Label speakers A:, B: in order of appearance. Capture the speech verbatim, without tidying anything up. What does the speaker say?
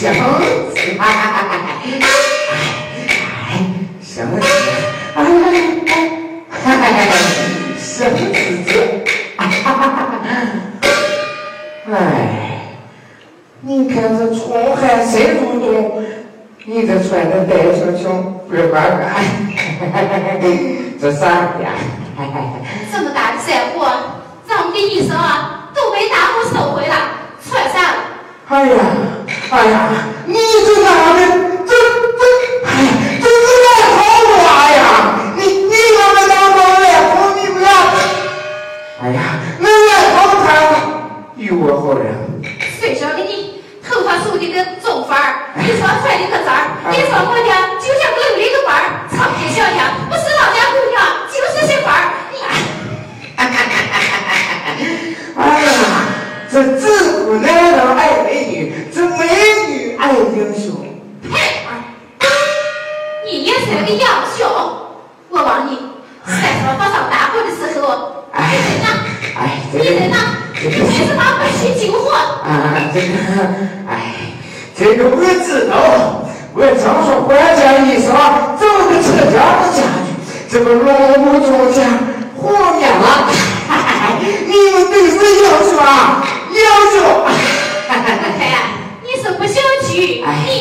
A: 小子，哎哎，小子，哎哎，小子这，哎，你看这冲汗谁入洞，你这穿的带小穷，乖乖乖，这啥呀？
B: 这么大的灾祸，让我们的医生啊都被大伙收回了，穿上了。
A: 哎呀，哎呀，你这哪的？这这，哎呀，这是赖好话呀！你你他妈当当赖好，你不要！哎呀，那赖好他与我何人？
B: 谁晓得你头发梳的个中发儿，一双穿的个簪儿，一双模样就像个驴的板儿，长得小样，不是老家姑娘就是媳妇儿。
A: 哎呀，这自古男人爱美女，这美女爱英雄。
B: 嘿，你也是个英雄！我望你在说多少大祸的时候，你人呢？
A: 哎，
B: 你人呢？你还是把百姓救活。
A: 啊，这个，哎，这个我知道。我常说国家医生这么个车家的家具，这个龙母中家和面了。你们对谁要求啊？要求。
B: 哎呀，你是不想去，你